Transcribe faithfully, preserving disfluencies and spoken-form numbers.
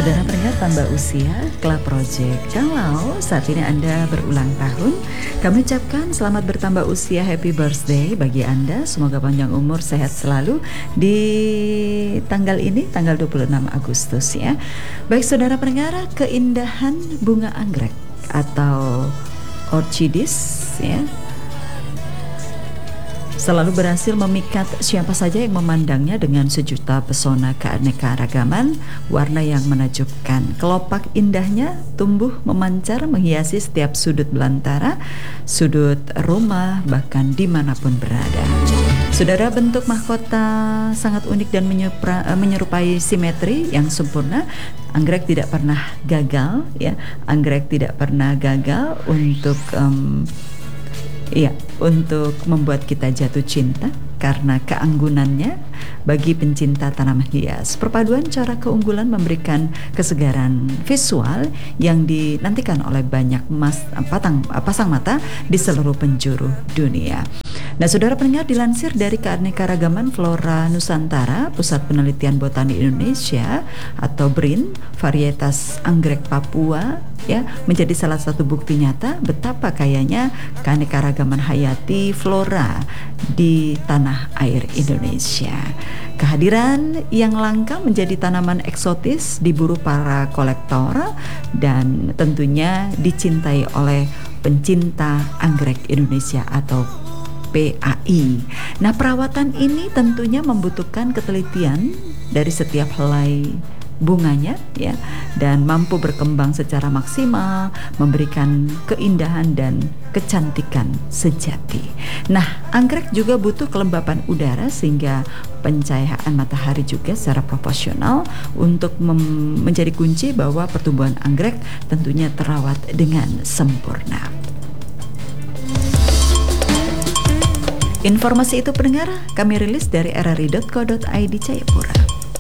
Saudara pendengar tambah usia Club Project. Kalau saat ini Anda berulang tahun, kami ucapkan selamat bertambah usia, happy birthday bagi Anda. Semoga panjang umur, sehat selalu di tanggal ini, tanggal dua puluh enam Agustus ya. Baik saudara pendengar, keindahan bunga anggrek atau orchidis ya selalu berhasil memikat siapa saja yang memandangnya dengan sejuta pesona keanekaragaman warna yang menakjubkan. Kelopak indahnya tumbuh memancar menghiasi setiap sudut belantara, sudut rumah, bahkan dimanapun berada. Saudara, bentuk mahkota sangat unik dan menyupra, menyerupai simetri yang sempurna. Anggrek tidak pernah gagal ya. Anggrek tidak pernah gagal untuk um, Iya, untuk membuat kita jatuh cinta karena keanggunannya bagi pencinta tanaman hias. Perpaduan cara keunggulan memberikan kesegaran visual yang dinantikan oleh banyak mas, patang, pasang mata di seluruh penjuru dunia. Nah, saudara pendengar, dilansir dari Keanekaragaman Flora Nusantara, Pusat Penelitian Botani Indonesia atau B R I N, varietas anggrek Papua ya menjadi salah satu bukti nyata betapa kayanya keanekaragaman hayati flora di tanah air Indonesia. Kehadiran yang langka menjadi tanaman eksotis diburu para kolektor dan tentunya dicintai oleh pencinta anggrek Indonesia atau P A I. Nah, perawatan ini tentunya membutuhkan ketelitian dari setiap helai bunganya ya, dan mampu berkembang secara maksimal, memberikan keindahan dan kecantikan sejati. Nah, anggrek juga butuh kelembapan udara sehingga pencahayaan matahari juga secara proporsional untuk mem- menjadi kunci bahwa pertumbuhan anggrek tentunya terawat dengan sempurna. Informasi itu pendengar kami rilis dari r r i dot co dot i d Jayapura.